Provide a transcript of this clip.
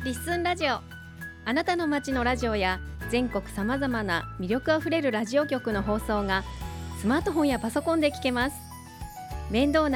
リッスンラジオ、あなたの街のラジオや全国さまざまな魅力あふれるラジオ局の放送がスマートフォンやパソコンで聞けます。面倒な